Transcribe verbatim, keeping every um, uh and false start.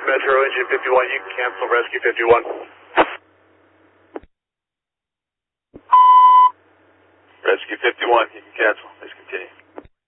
Metro Engine fifty-one, you can cancel Rescue fifty-one. Rescue fifty-one, you can cancel.